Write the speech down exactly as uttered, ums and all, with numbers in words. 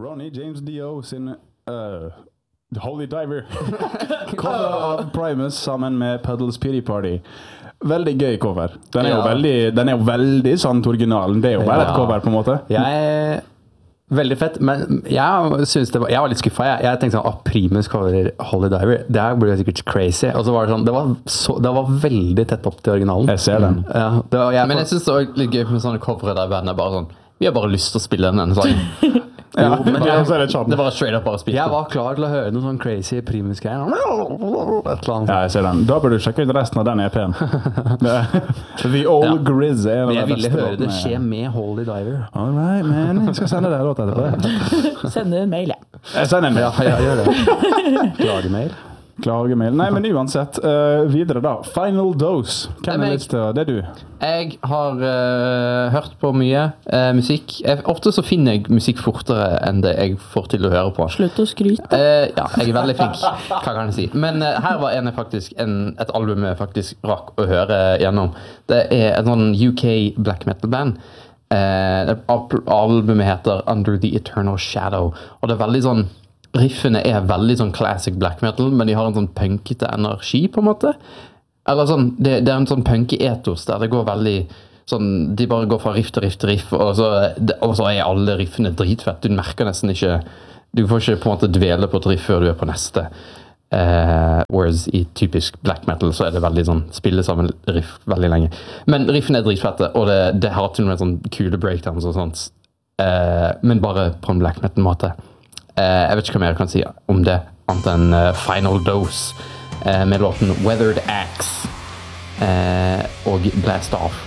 Ronny James Dio sin uh, Holy Diver. Cover av Primus sammen med Puddles Pity Party. Veldig gøy cover. Den er jo, ja. veldig, den er jo veldig sånn originalen. Det er jo bare ja. et cover på en måte. Jeg... Veldig fett, men jeg synes det var, jeg var litt skuffet. Jeg, jeg tenkte sånn, ah, Primus coverer Holy Diver, det her blir sikkert crazy. Og så var det sånn, det var, så, det var veldig tett opp til originalen. Jeg ser den. Ja, det var, jeg, men jeg synes det var litt gøy med sånne covere der bandet bare sånn, vi har bare lyst til å spille den sånn. Ja, jo, men jeg, det, det var straight up bare spilt. Jeg var klar til å høre noen sånn crazy Primus-greier. Ja, jeg ser den. Da bør du sjekke ut resten av den E P-en. The Old ja. Grizz er men jeg ville høre det skje med Holy Diver. All right, man. Jeg skal sende deg låt etterpå. Sende en mail, ja. Jeg sender en mail. Ja, jeg gjør det. Klagemail. Klagemail. Nei, men uansett. Uh, videre da. Final Dose. Hvem er lyst til det? Er du? Jeg har uh, hørt på mye uh, musikk. Jeg, ofte så finner jeg musikk fortere enn det jeg får til å høre på. Slutt å skryte. Uh, ja, jeg er veldig flink. Hva kan jeg si? Men uh, her var en faktisk en, et album jeg faktisk rakk å høre gjennom. Det er et sånn U K black metal band. Uh, albumet heter Under the Eternal Shadow. Og det er veldig sånn riffene er veldig sånn classic black metal, men de har en sånn punkete energi på en måte. Eller sånn, det, det er en sånn punke-etos der det går veldig sånn, de bare går fra riff til riff til riff, og så, og så er alle riffene dritfett. Du merker nesten ikke, du får ikke på en måte dvele på et riff før du er på neste. Uh, whereas i typisk black metal så er det veldig sånn, spille sammen riff veldig lenge. Men riffene er dritfette, og det, det har til og med sånn kule breakdowns og sånt. Uh, men bare på en black metal-måte. Uh, jeg vet ikke hva mer jeg kan si om det, annet enn uh, Final Dose uh, med låten Weathered Axe uh, og Blast Off.